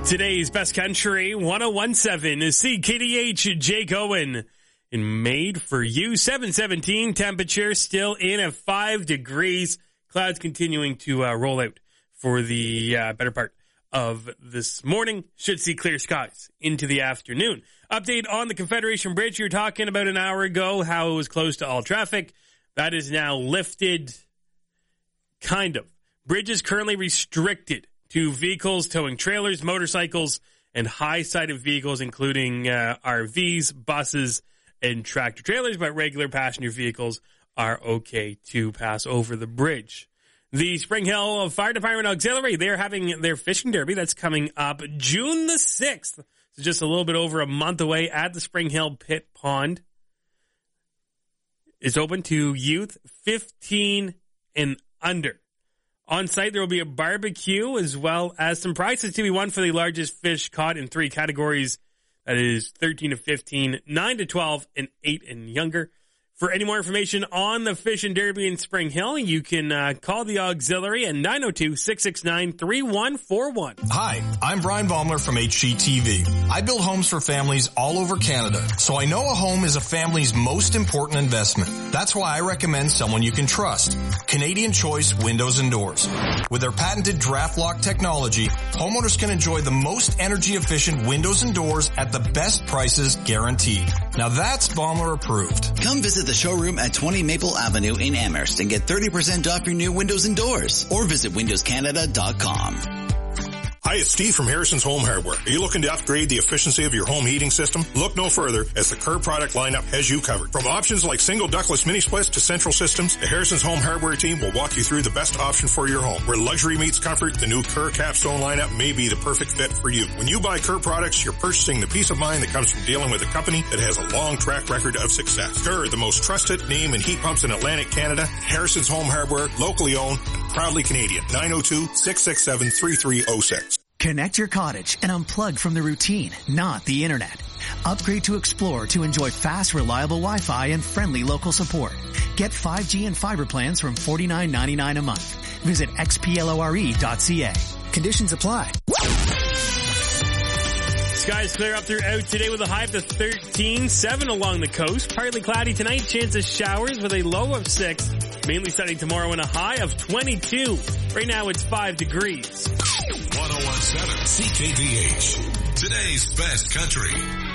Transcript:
Today's Best Country 1017 is CKDH Jake Owen in Made for You. 717 temperature still in at 5 degrees. Clouds continuing to roll out for the better part of this morning. Should see clear skies into the afternoon. Update on the Confederation Bridge. You were talking about an hour ago how it was closed to all traffic. That is now lifted. Kind of. Bridge is currently restricted to vehicles towing trailers, motorcycles, and high-sided vehicles, including RVs, buses, and tractor-trailers, but regular passenger vehicles are okay to pass over the bridge. The Spring Hill Fire Department Auxiliary, they're having their fishing derby. That's coming up June the 6th. So just a little bit over a month away at the Spring Hill Pit Pond. It's open to youth 15 and under. On site, there will be a barbecue as well as some prizes to be won for the largest fish caught in 3 categories. That is 13 to 15, 9 to 12, and 8 and younger. For any more information on the Fishing Derby in Spring Hill, you can call the auxiliary at 902-669-3141. Hi, I'm Brian Baumler from HGTV. I build homes for families all over Canada, so I know a home is a family's most important investment. That's why I recommend someone you can trust. Canadian Choice Windows and Doors. With their patented draft lock technology, homeowners can enjoy the most energy efficient windows and doors at the best prices guaranteed. Now that's Baumler approved. Come visit the showroom at 20 Maple Avenue in Amherst and get 30% off your new windows and doors, or visit windowscanada.com. Hi, it's Steve from Harrison's Home Hardware. Are you looking to upgrade the efficiency of your home heating system? Look no further, as the Kerr product lineup has you covered. From options like single ductless mini splits to central systems, the Harrison's Home Hardware team will walk you through the best option for your home. Where luxury meets comfort, the new Kerr Capstone lineup may be the perfect fit for you. When you buy Kerr products, you're purchasing the peace of mind that comes from dealing with a company that has a long track record of success. Kerr, the most trusted name in heat pumps in Atlantic Canada. Harrison's Home Hardware, locally owned and proudly Canadian. 902-667-3306. Connect your cottage and unplug from the routine, not the internet. Upgrade to Explore to enjoy fast, reliable Wi-Fi and friendly local support. Get 5G and fiber plans from $49.99 a month. Visit xplore.ca. Conditions apply. Skies clear up throughout today with a high of 13, 7 along the coast. Partly cloudy tonight, chance of showers with a low of 6. Mainly sunny tomorrow and a high of 22. Right now it's 5 degrees. 1017 CKDH. Today's Best Country.